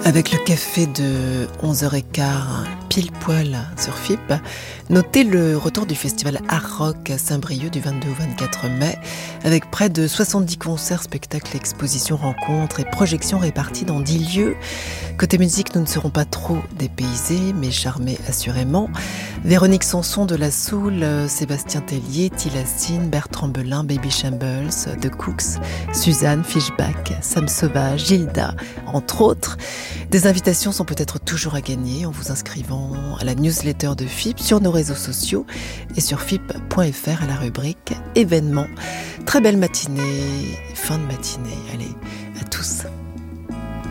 Avec le café de 11h15, pile poil sur FIP, notez le retour du festival Art Rock à Saint-Brieuc du 22 au 24 mai, avec près de 70 concerts, spectacles, expositions, rencontres et projections répartis dans 10 lieux. Côté musique, nous ne serons pas trop dépaysés, mais charmés assurément. Véronique Sanson de La Soul, Sébastien Tellier, Tilassine, Bertrand Belin, Baby Shambles, The Cooks, Suzanne, Fishback, Sam Sauvage, Gilda, entre autres. Des invitations sont peut-être toujours à gagner en vous inscrivant à la newsletter de FIP sur nos réseaux sociaux et sur fip.fr à la rubrique événements. Très belle matinée, fin de matinée. Allez, à tous.